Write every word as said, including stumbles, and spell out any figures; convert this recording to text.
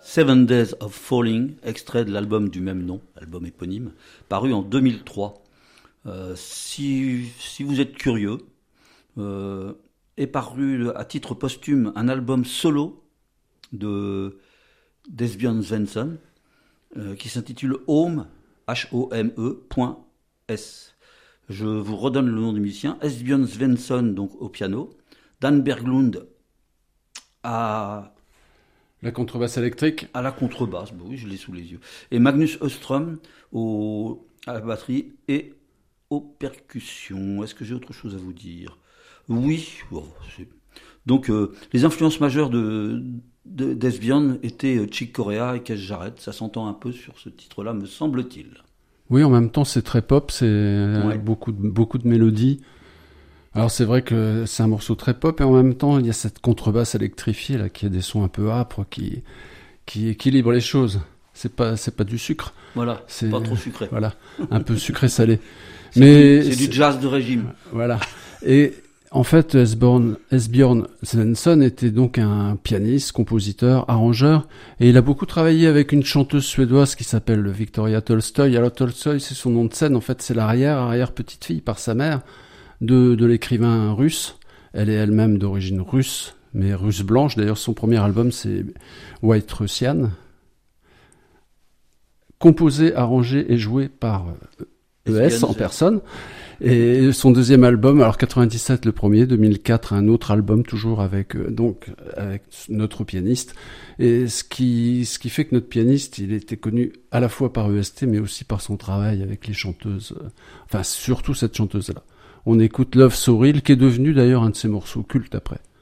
Seven Days of Falling, extrait de l'album du même nom, album éponyme, paru en deux mille trois. Euh, si, si vous êtes curieux, euh, est paru à titre posthume un album solo de d'Esbjörn Svensson euh, qui s'intitule Home, H O M E, point S. Je vous redonne le nom du musicien, Esbjörn Svensson donc au piano, Dan Berglund à la contrebasse électrique, à la contrebasse, bon, oui, je l'ai sous les yeux, et Magnus Öström au, à la batterie et aux percussions. Est-ce que j'ai autre chose à vous dire? Oui. Bon, c'est... Donc euh, les influences majeures de, de d'Esbjörn étaient Chick Corea et Keith Jarrett. Ça s'entend un peu sur ce titre-là, me semble-t-il. Oui, en même temps, c'est très pop, c'est Ouais. beaucoup de, beaucoup de mélodies. Alors c'est vrai que c'est un morceau très pop et en même temps il y a cette contrebasse électrifiée là qui a des sons un peu âpres qui qui équilibre les choses. C'est pas c'est pas du sucre. Voilà, c'est pas trop sucré. Voilà, un peu sucré salé. C'est Mais du, c'est, c'est du jazz de régime. Voilà. Et en fait, Esbjörn, Esbjörn Svensson était donc un pianiste, compositeur, arrangeur, et il a beaucoup travaillé avec une chanteuse suédoise qui s'appelle Victoria Tolstoy. Alors Tolstoy, c'est son nom de scène, en fait, c'est l'arrière, arrière petite fille par sa mère de, de l'écrivain russe. Elle est elle-même d'origine russe, mais russe blanche. D'ailleurs, son premier album, c'est White Russian. Composé, arrangé et joué par E S en personne. Et son deuxième album, alors quatre-vingt-dix-sept le premier, deux mille quatre un autre album toujours avec euh, donc avec notre pianiste. Et ce qui ce qui fait que notre pianiste, il était connu à la fois par E S T mais aussi par son travail avec les chanteuses. Euh, enfin surtout cette chanteuse là. On écoute Love So Real qui est devenu d'ailleurs un de ses morceaux cultes après.